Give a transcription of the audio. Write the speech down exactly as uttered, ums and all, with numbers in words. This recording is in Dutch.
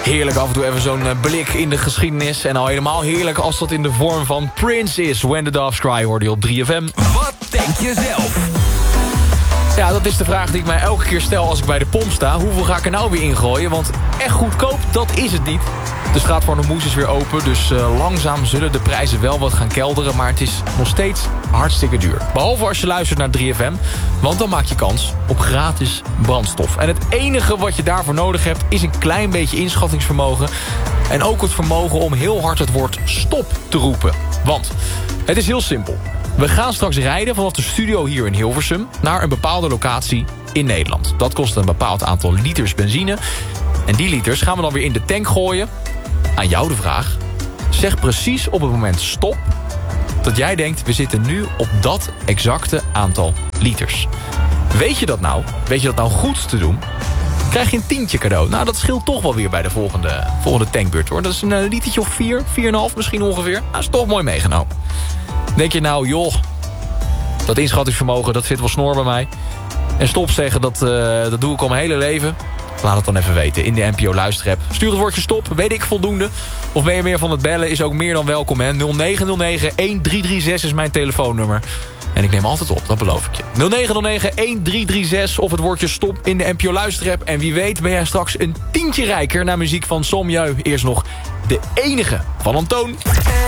Heerlijk af en toe even zo'n blik in de geschiedenis. En al helemaal heerlijk als dat in de vorm van Prince is. When the Doves Cry hoorde je op drie F M. Wat denk je zelf? Ja, dat is de vraag die ik mij elke keer stel als ik bij de pomp sta. Hoeveel ga ik er nou weer ingooien? Want echt goedkoop, dat is het niet. De straat voor de Moes is weer open, dus uh, langzaam zullen de prijzen wel wat gaan kelderen. Maar het is nog steeds hartstikke duur. Behalve als je luistert naar drie F M, want dan maak je kans op gratis brandstof. En het enige wat je daarvoor nodig hebt is een klein beetje inschattingsvermogen. En ook het vermogen om heel hard het woord stop te roepen. Want het is heel simpel. We gaan straks rijden vanaf de studio hier in Hilversum naar een bepaalde locatie in Nederland. Dat kost een bepaald aantal liters benzine. En die liters gaan we dan weer in de tank gooien. Aan jou de vraag. Zeg precies op het moment stop dat jij denkt, we zitten nu op dat exacte aantal liters. Weet je dat nou? Weet je dat nou goed te doen? Krijg je een tientje cadeau. Nou, dat scheelt toch wel weer bij de volgende, volgende tankbeurt, hoor. Dat is een uh, litertje of vier, vier en een half misschien ongeveer. Nou, is toch mooi meegenomen. Denk je nou, joh, dat inschattingsvermogen, dat zit wel snor bij mij. En stop zeggen, dat, uh, dat doe ik al mijn hele leven. Laat het dan even weten in de N P O luisterapp. Stuur het woordje stop, weet ik voldoende. Of ben je meer van het bellen, is ook meer dan welkom. Hè? nul negen nul negen een drie drie zes is mijn telefoonnummer. En ik neem altijd op, dat beloof ik je. nul negen nul negen een drie drie zes of het woordje stop in de N P O luisterapp. En wie weet ben jij straks een tientje rijker naar muziek van Sommieu. Eerst nog de enige van Antoon.